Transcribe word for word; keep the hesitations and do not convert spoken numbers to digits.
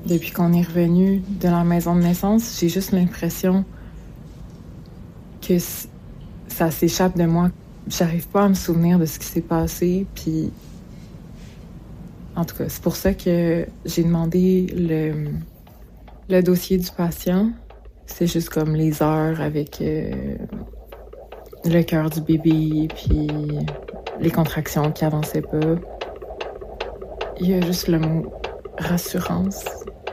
depuis qu'on est revenu de la maison de naissance, j'ai juste l'impression que ça s'échappe de moi. J'arrive pas à me souvenir de ce qui s'est passé, puis en tout cas, c'est pour ça que j'ai demandé le, le dossier du patient. C'est juste comme les heures avec euh, le cœur du bébé, puis les contractions qui avançaient pas. Il y a juste le mot rassurance